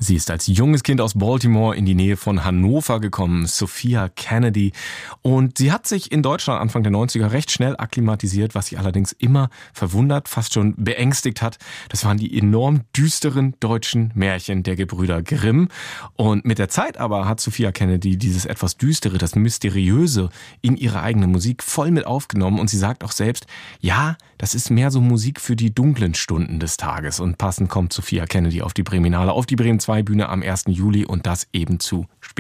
Sie ist als junges Kind aus Baltimore in die Nähe von Hannover gekommen, Sophia Kennedy. Und sie hat sich in Deutschland Anfang der 90er recht schnell akklimatisiert, was sie allerdings immer verwundert, fast schon beängstigt hat. Das waren die enorm düsteren deutschen Märchen der Gebrüder Grimm. Und mit der Zeit aber hat Sophia Kennedy dieses etwas Düstere, das Mysteriöse in ihre eigene Musik voll mit aufgenommen. Und sie sagt auch selbst, ja, das ist mehr so Musik für die dunklen Stunden des Tages. Und passend kommt Sophia Kennedy auf die Breminale, auf die Bremen 2 Bühne am 1. Juli und das eben zu